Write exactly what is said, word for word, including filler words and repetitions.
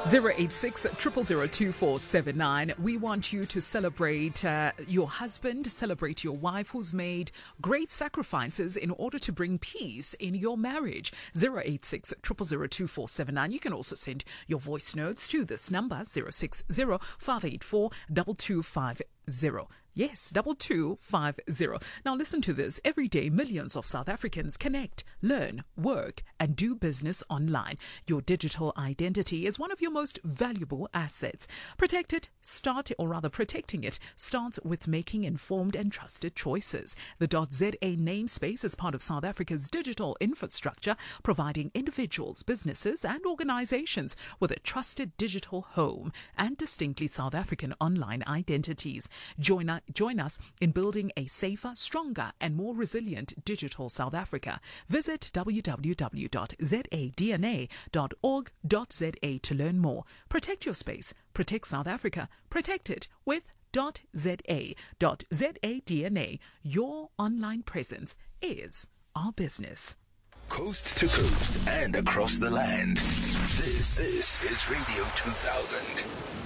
zero eight six, zero zero zero, two four seven nine. We want you to celebrate uh, your husband, celebrate your wife who's made great sacrifices in order to bring peace in your marriage. zero eight six, zero zero zero, two four seven nine. You can also send your voice notes to this number, zero six zero, five eight four, two two five zero. Yes, double two five zero. Now listen to this. Every day, millions of South Africans connect, learn, work, and do business online. Your digital identity is one of your most valuable assets. Protect it, start, or rather protecting it, starts with making informed and trusted choices. The .za namespace is part of South Africa's digital infrastructure, providing individuals, businesses, and organizations with a trusted digital home and distinctly South African online identities. Join us Join us in building a safer, stronger, and more resilient digital South Africa. Visit w w w dot z a d n a dot org dot z a to learn more. Protect your space. Protect South Africa. Protect it with .za. .zadna. Your online presence is our business. Coast to coast and across the land. This, this is Radio two thousand.